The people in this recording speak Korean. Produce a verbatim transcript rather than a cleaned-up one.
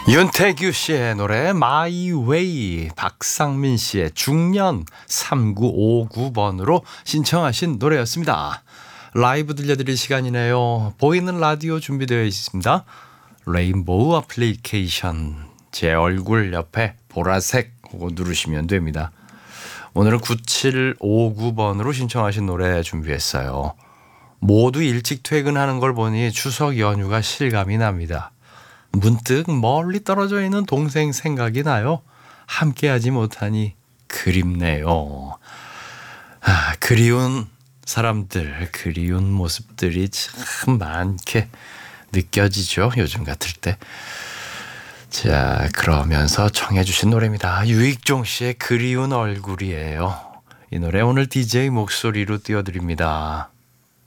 윤태규 씨의 노래 My Way, 박상민 씨의 중년 삼구오구 번으로 신청하신 노래였습니다. 라이브 들려드릴 시간이네요. 보이는 라디오 준비되어 있습니다. 레인보우 어플리케이션, 제 얼굴 옆에 보라색 그거 누르시면 됩니다. 오늘은 구칠오구 번으로 신청하신 노래 준비했어요. 모두 일찍 퇴근하는 걸 보니 추석 연휴가 실감이 납니다. 문득 멀리 떨어져 있는 동생 생각이 나요. 함께하지 못하니 그립네요. 아, 그리운 사람들, 그리운 모습들이 참 많게 느껴지죠. 요즘 같을 때. 자, 그러면서 청해 주신 노래입니다. 유익종 씨의 그리운 얼굴이에요. 이 노래 오늘 디제이 목소리로 띄워드립니다.